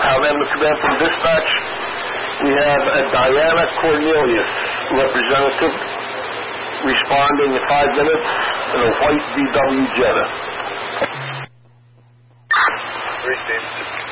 Alabama Command from Dispatch. We have a Diana Cornelius representative responding in 5 minutes in a white VW Jetta. 3 Steve.